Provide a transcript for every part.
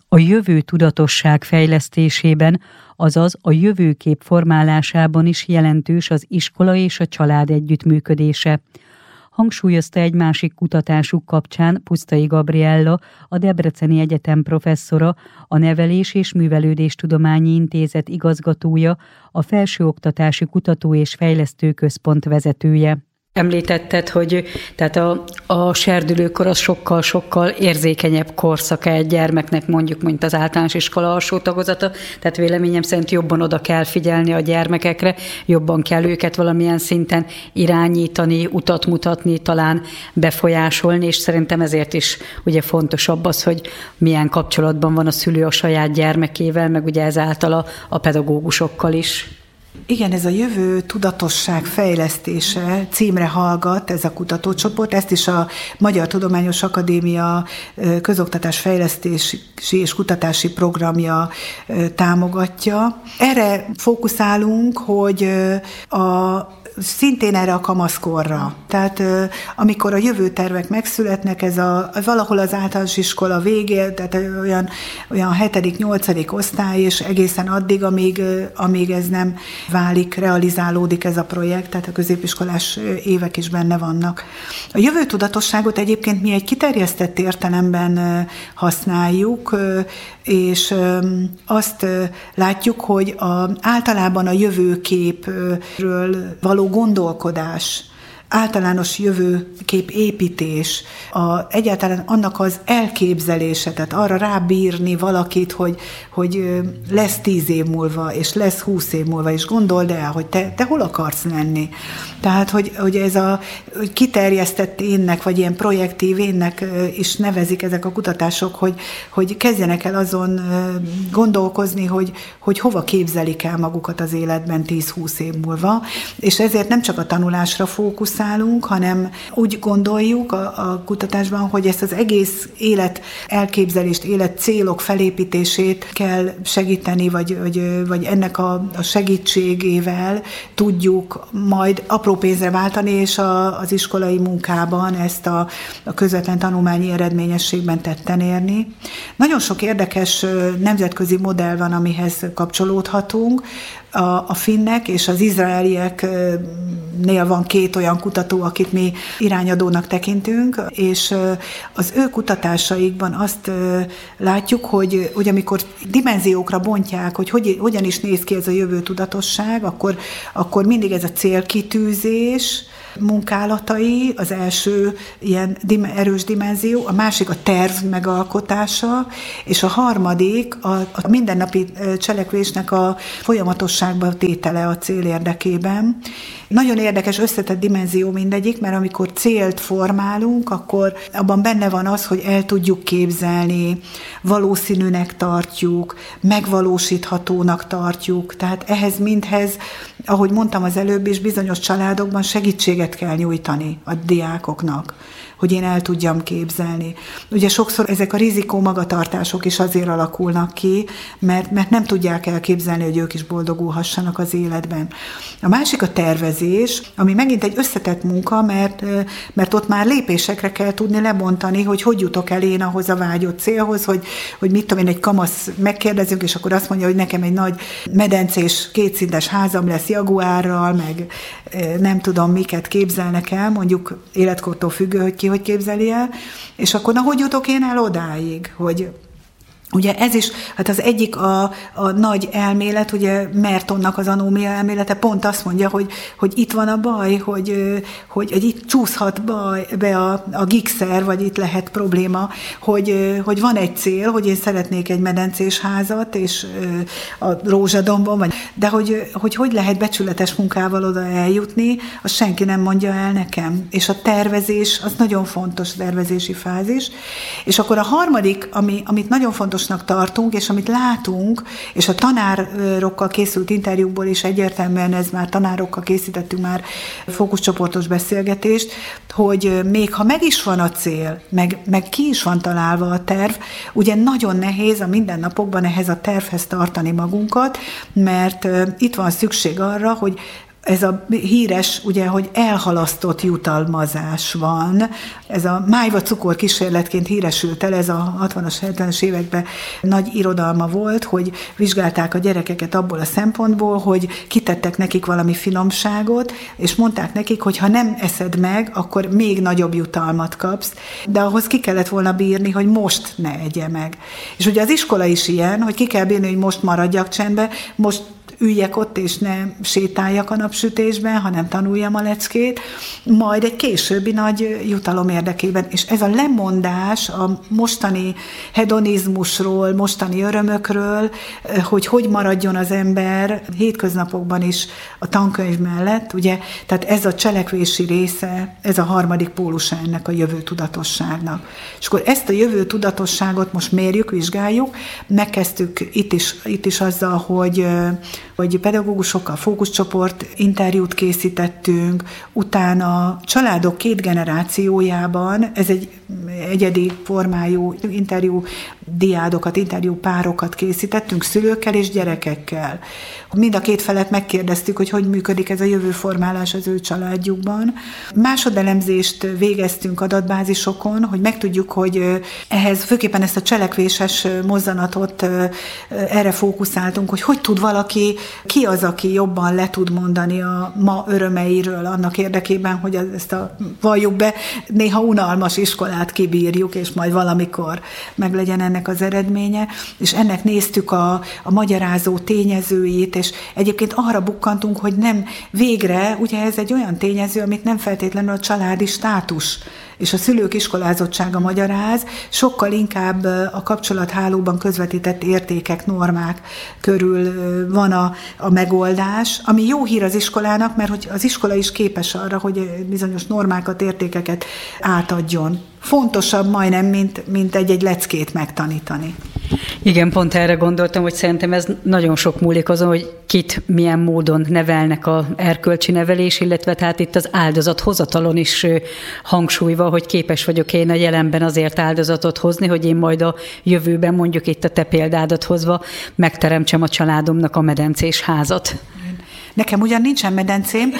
A jövő tudatosság fejlesztésében, azaz a jövőkép formálásában is jelentős az iskola és a család együttműködése. Hangsúlyozta egy másik kutatásuk kapcsán Pusztai Gabriella, a Debreceni Egyetem professzora, a Nevelés- és Művelődéstudományi Intézet igazgatója, a Felsőoktatási Kutató- és Fejlesztő Központ vezetője. Említetted, hogy tehát a serdülőkor az sokkal érzékenyebb korszaka egy gyermeknek, mondjuk, mint az általános iskola alsó tagozata, tehát véleményem szerint jobban oda kell figyelni a gyermekekre, jobban kell őket valamilyen szinten irányítani, utat mutatni, talán befolyásolni, és szerintem ezért is ugye fontosabb az, hogy milyen kapcsolatban van a szülő a saját gyermekével, meg ugye ezáltal a pedagógusokkal is. Igen, ez a jövő tudatosság fejlesztése címre hallgat ez a kutatócsoport, ezt is a Magyar Tudományos Akadémia közoktatás fejlesztési és kutatási programja támogatja. Erre fókuszálunk, hogy szintén erre a kamaszkorra. Tehát amikor a jövőtervek megszületnek, ez valahol az általános iskola végé, tehát olyan 7.-8. osztály, és egészen addig, amíg ez nem válik, realizálódik ez a projekt, tehát a középiskolás évek is benne vannak. A jövőtudatosságot egyébként mi egy kiterjesztett értelemben használjuk, és azt látjuk, hogy általában a jövőképről való gondolkodás, általános jövőkép építés, egyáltalán annak az elképzelése, tehát arra rábírni valakit, hogy lesz 10 év múlva, és lesz 20 év múlva, és gondold el, hogy te hol akarsz lenni. Tehát, hogy ez hogy kiterjesztett énnek, vagy ilyen projektív énnek is nevezik ezek a kutatások, hogy kezdjenek el azon gondolkozni, hogy hova képzelik el magukat az életben 10-20 év múlva, és ezért nem csak a tanulásra fókuszálunk, hanem úgy gondoljuk a kutatásban, hogy ezt az egész élet elképzelést, élet célok felépítését kell segíteni, vagy ennek a segítségével tudjuk majd apró pénzre váltani, és az iskolai munkában ezt a közvetlen tanulmányi eredményességben tetten érni. Nagyon sok érdekes nemzetközi modell van, amihez kapcsolódhatunk. A finnek és az izraelieknél van 2 olyan kutató, akit mi irányadónak tekintünk, és az ő kutatásaikban azt látjuk, hogy amikor dimenziókra bontják, hogy hogyan is néz ki ez a jövő tudatosság, akkor mindig ez a célkitűzés munkálatai, az első ilyen erős dimenzió, a másik a terv megalkotása, és a harmadik a mindennapi cselekvésnek a folyamatosságba tétele a cél érdekében. Nagyon érdekes, összetett dimenzió mindegyik, mert amikor célt formálunk, akkor abban benne van az, hogy el tudjuk képzelni, valószínűnek tartjuk, megvalósíthatónak tartjuk, tehát mindhez, ahogy mondtam az előbb is, bizonyos családokban segítséget kell nyújtani a diákoknak, hogy én el tudjam képzelni. Ugye sokszor ezek a rizikó magatartások is azért alakulnak ki, mert nem tudják elképzelni, hogy ők is boldogulhassanak az életben. A másik a tervezés, ami megint egy összetett munka, mert ott már lépésekre kell tudni lebontani, hogy jutok el én ahhoz a vágyott célhoz, hogy mit tudom én, egy kamasz megkérdezünk, és akkor azt mondja, hogy nekem egy nagy medencés 2 szintes házam lesz Jaguárral, meg nem tudom, miket képzelnek el, mondjuk életkortól függő, hogy képzeli el, és akkor hogy jutok én el odáig, hogy ugye ez is, hát az egyik a nagy elmélet, ugye Mertonnak az anómia elmélete pont azt mondja, hogy itt van a baj, hogy itt csúszhat be a gigszer, vagy itt lehet probléma, hogy van egy cél, hogy én szeretnék egy medencés házat, és a Rózsadombon, de hogy lehet becsületes munkával oda eljutni, azt senki nem mondja el nekem. És a tervezés, az nagyon fontos, a tervezési fázis. És akkor a harmadik, amit nagyon fontos tartunk, és amit látunk, és a tanárokkal készült interjúkból is egyértelműen ez már tanárokkal készítettünk már fókuszcsoportos beszélgetést, hogy még ha meg is van a cél, meg ki is van találva a terv, ugye nagyon nehéz a mindennapokban ehhez a tervhez tartani magunkat, mert itt van szükség arra, hogy ez a híres, ugye, hogy elhalasztott jutalmazás van. Ez a májva cukor kísérletként híresült el, ez a 60-as, 70-es években nagy irodalma volt, hogy vizsgálták a gyerekeket abból a szempontból, hogy kitettek nekik valami finomságot, és mondták nekik, hogy ha nem eszed meg, akkor még nagyobb jutalmat kapsz, de ahhoz ki kellett volna bírni, hogy most ne egye meg. És ugye az iskola is ilyen, hogy ki kell bírni, hogy most maradjak csendbe, most üljek ott, és ne sétáljak a napsütésben, hanem tanuljam a leckét, majd egy későbbi nagy jutalom érdekében. És ez a lemondás a mostani hedonizmusról, mostani örömökről, hogy maradjon az ember hétköznapokban is a tankönyv mellett, ugye, tehát ez a cselekvési része, ez a harmadik pólusa ennek a jövő tudatosságnak. És akkor ezt a jövő tudatosságot most mérjük, vizsgáljuk, megkezdtük itt is azzal, hogy pedagógusokkal fókuszcsoport interjút készítettünk, utána családok 2 generációjában, ez egy egyedi formájú interjú diádokat, interjú párokat készítettünk szülőkkel és gyerekekkel. Mind a 2 felet megkérdeztük, hogy működik ez a jövőformálás az ő családjukban. Másodelemzést végeztünk adatbázisokon, hogy megtudjuk, hogy ehhez főképpen ezt a cselekvéses mozzanatot erre fókuszáltunk, hogy tud valaki, ki az, aki jobban le tud mondani a ma örömeiről annak érdekében, hogy ezt valljuk be, néha unalmas iskolát kibírjuk, és majd valamikor meglegyen ennek az eredménye, és ennek néztük a magyarázó tényezőit, és egyébként arra bukkantunk, hogy nem végre, ugye ez egy olyan tényező, amit nem feltétlenül a családi státus és a szülők iskolázottsága magyaráz, sokkal inkább a kapcsolathálóban közvetített értékek, normák körül van a megoldás, ami jó hír az iskolának, mert hogy az iskola is képes arra, hogy bizonyos normákat, értékeket átadjon. Fontosabb majdnem, mint egy leckét megtanítani. Igen, pont erre gondoltam, hogy szerintem ez nagyon sok múlik azon, hogy kit milyen módon nevelnek az erkölcsi nevelés, illetve tehát itt az áldozathozatalon is hangsúlyva, hogy képes vagyok én a jelenben azért áldozatot hozni, hogy én majd a jövőben, mondjuk itt a te példádat hozva, megteremtsem a családomnak a medencés házat. Nekem ugyan nincsen medencém,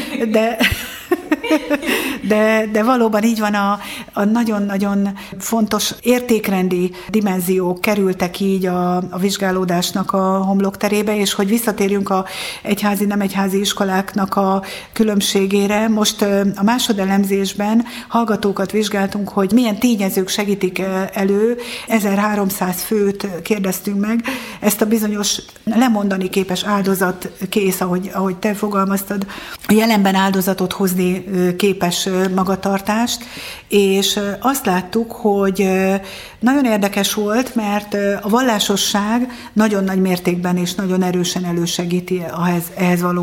de valóban így van, a nagyon-nagyon fontos értékrendi dimenziók kerültek így a vizsgálódásnak a homlokterébe, és hogy visszatérjünk a egyházi, nem egyházi iskoláknak a különbségére. Most a másodelemzésben hallgatókat vizsgáltunk, hogy milyen tényezők segítik elő, 1300 főt kérdeztünk meg, ezt a bizonyos lemondani képes áldozatkész, ahogy te fogalmaztad, a jelenben áldozatot hozni képes magatartást, és azt láttuk, hogy nagyon érdekes volt, mert a vallásosság nagyon nagy mértékben és nagyon erősen elősegíti ehhez való